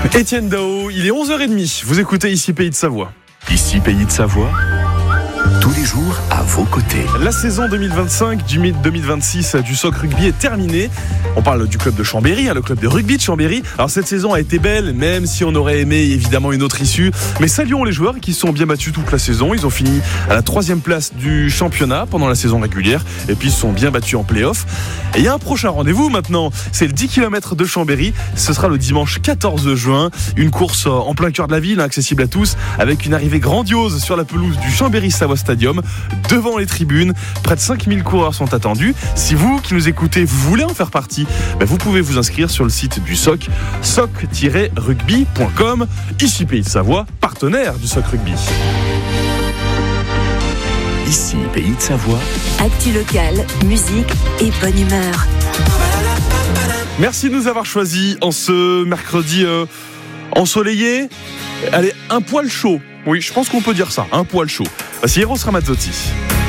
Étienne Dao, il est 11h30. Vous écoutez ici Pays de Savoie. Ici Pays de Savoie, tous les jours à vos côtés. La saison 2025 du 2026 du SOC Rugby est terminée. On parle du club de Chambéry, le club de rugby de Chambéry. Alors cette saison a été belle, même si on aurait aimé évidemment une autre issue. Mais saluons les joueurs qui se sont bien battus toute la saison. Ils ont fini à la 3e place du championnat pendant la saison régulière. Et puis ils se sont bien battus en play-off. Et il y a un prochain rendez-vous maintenant. C'est le 10 km de Chambéry. Ce sera le dimanche 14 juin. Une course en plein cœur de la ville, accessible à tous, avec une arrivée grandiose sur la pelouse du Chambéry Savoie Stadium, devant les tribunes. Près de 5000 coureurs sont attendus. Si vous qui nous écoutez, vous voulez en faire partie, vous pouvez vous inscrire sur le site du SOC, soc-rugby.com. Ici Pays de Savoie, partenaire du SOC Rugby. Ici Pays de Savoie. Actu locale, musique et bonne humeur. Merci de nous avoir choisis en ce mercredi ensoleillé. Allez, un poil chaud. Oui, je pense qu'on peut dire ça, un poil chaud. C'est Eros Ramazzotti.